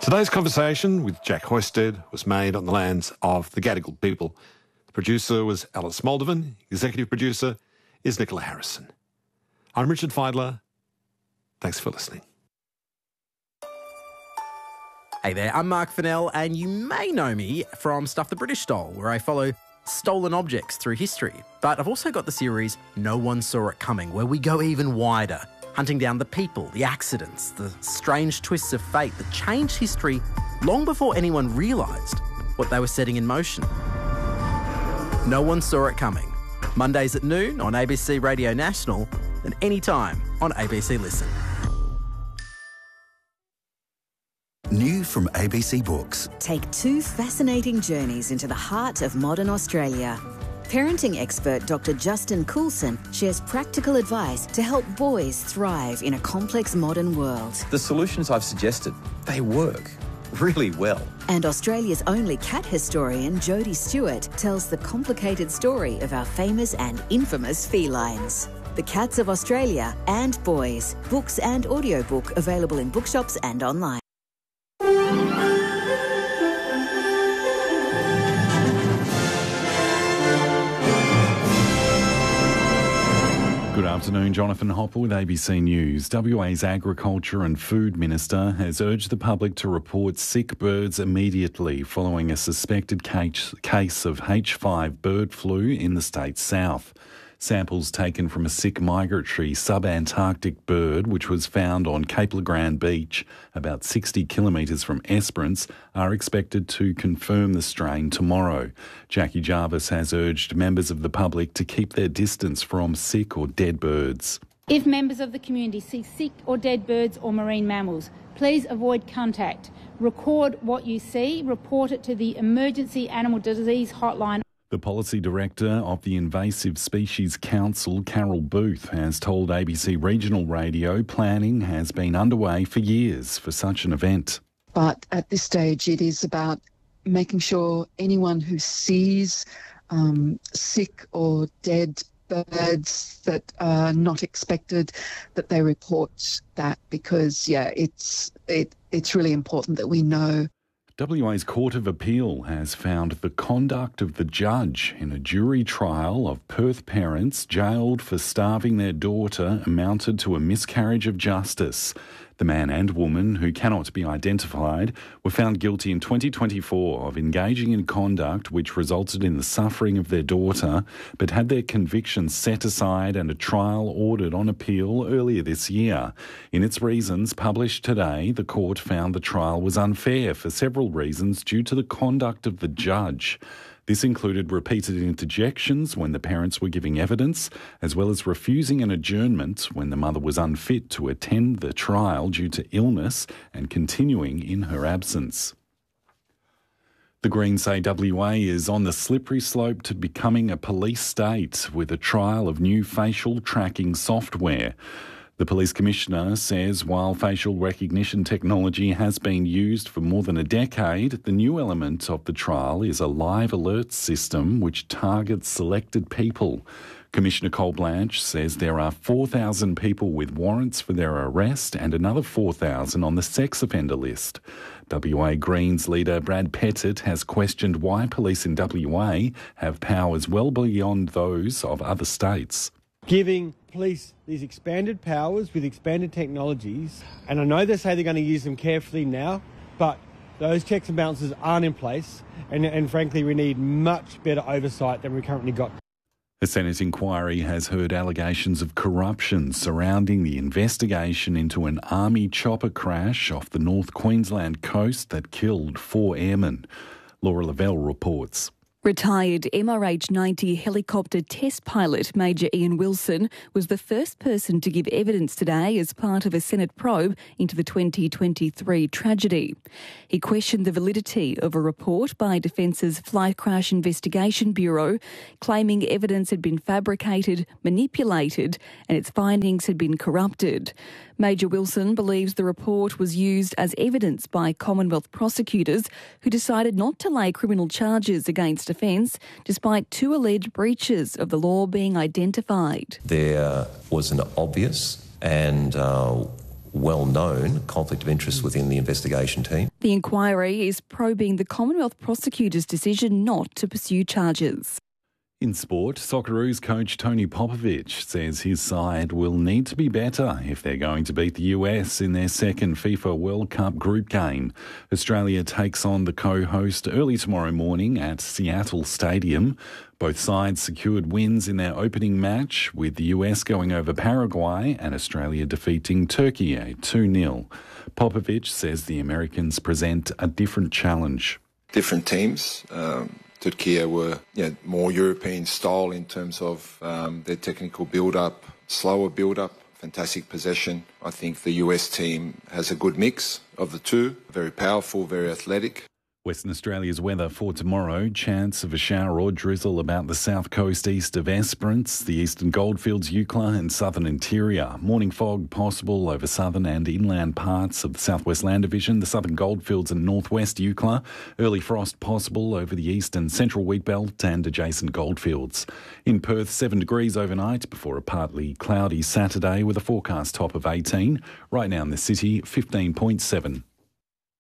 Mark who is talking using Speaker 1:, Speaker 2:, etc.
Speaker 1: Today's conversation with Jack Hoisted was made on the lands of the Gadigal people. The producer was Alice Moldovan. Executive producer is Nicola Harrison. I'm Richard Feidler. Thanks for listening.
Speaker 2: Hey there, I'm Mark Fennell, and you may know me from Stuff the British Stole, where I follow stolen objects through history. But I've also got the series No One Saw It Coming, where we go even wider, hunting down the people, the accidents, the strange twists of fate that changed history long before anyone realised what they were setting in motion. No One Saw It Coming. Mondays at noon on ABC Radio National and anytime on ABC Listen.
Speaker 3: New from ABC Books.
Speaker 4: Take two fascinating journeys into the heart of modern Australia. Parenting expert Dr. Justin Coulson shares practical advice to help boys thrive in a complex modern world.
Speaker 5: The solutions I've suggested, they work really well.
Speaker 4: And Australia's only cat historian, Jodie Stewart, tells the complicated story of our famous and infamous felines. The Cats of Australia and Boys. Books and audiobook available in bookshops and online.
Speaker 6: Good afternoon, Jonathan Hopper with ABC News. WA's Agriculture and Food Minister has urged the public to report sick birds immediately following a suspected case of H5 bird flu in the state's south. Samples taken from a sick migratory sub-Antarctic bird, which was found on Cape Le Grand Beach, about 60 kilometres from Esperance, are expected to confirm the strain tomorrow. Jackie Jarvis has urged members of the public to keep their distance from sick or dead birds.
Speaker 7: If members of the community see sick or dead birds or marine mammals, please avoid contact. Record what you see, report it to the Emergency Animal Disease Hotline.
Speaker 6: The Policy Director of the Invasive Species Council, Carol Booth, has told ABC Regional Radio planning has been underway for years for such an event.
Speaker 8: But at this stage, it is about making sure anyone who sees sick or dead birds that are not expected, that they report that, because, it's really important that we know.
Speaker 6: WA's Court of Appeal has found the conduct of the judge in a jury trial of Perth parents jailed for starving their daughter amounted to a miscarriage of justice. The man and woman, who cannot be identified, were found guilty in 2024 of engaging in conduct which resulted in the suffering of their daughter, but had their convictions set aside and a trial ordered on appeal earlier this year. In its reasons published today, the court found the trial was unfair for several reasons due to the conduct of the judge. This included repeated interjections when the parents were giving evidence, as well as refusing an adjournment when the mother was unfit to attend the trial due to illness and continuing in her absence. The Greens say WA is on the slippery slope to becoming a police state with a trial of new facial tracking software. The Police Commissioner says while facial recognition technology has been used for more than a decade, the new element of the trial is a live alert system which targets selected people. Commissioner Cole Blanche says there are 4,000 people with warrants for their arrest and another 4,000 on the sex offender list. WA Greens leader Brad Pettit has questioned why police in WA have powers well beyond those of other states.
Speaker 9: Giving police these expanded powers with expanded technologies, and I know they say they're going to use them carefully now, but those checks and balances aren't in place, and frankly we need much better oversight than we currently got.
Speaker 6: A Senate inquiry has heard allegations of corruption surrounding the investigation into an army chopper crash off the North Queensland coast that killed 4 airmen. Laura Lavelle reports.
Speaker 10: Retired MRH-90 helicopter test pilot Major Ian Wilson was the first person to give evidence today as part of a Senate probe into the 2023 tragedy. He questioned the validity of a report by Defence's Flight Crash Investigation Bureau claiming evidence had been fabricated, manipulated and its findings had been corrupted. Major Wilson believes the report was used as evidence by Commonwealth prosecutors who decided not to lay criminal charges against offence despite 2 alleged breaches of the law being identified.
Speaker 5: There was an obvious and well-known conflict of interest within the investigation team.
Speaker 10: The inquiry is probing the Commonwealth prosecutor's decision not to pursue charges.
Speaker 6: In sport, Socceroos coach Tony Popovic says his side will need to be better if they're going to beat the US in their second FIFA World Cup group game. Australia takes on the co-host early tomorrow morning at Seattle Stadium. Both sides secured wins in their opening match, with the US going over Paraguay and Australia defeating Turkey 2-0. Popovic says the Americans present a different challenge.
Speaker 11: Different teams. Turkey were more European style in terms of their technical build-up, slower build-up, fantastic possession. I think the US team has a good mix of the two, very powerful, very athletic.
Speaker 6: Western Australia's weather for tomorrow. Chance of a shower or drizzle about the south coast east of Esperance, the eastern Goldfields, Eucla and southern interior. Morning fog possible over southern and inland parts of the southwest land division, the southern Goldfields and northwest Eucla. Early frost possible over the east and central Wheatbelt and adjacent Goldfields. In Perth, 7 degrees overnight before a partly cloudy Saturday with a forecast top of 18. Right now in the city, 15.7.